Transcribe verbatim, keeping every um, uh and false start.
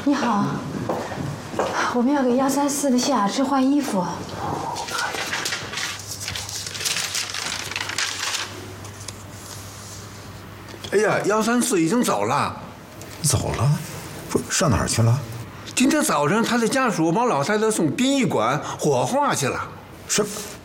你好，我们要给幺三四的谢雅芝换衣服。 哎呀，幺三四已经走了。 走了？不，上哪儿去了？ 今天早上他的家属帮老太太送殡仪馆火化去了。 什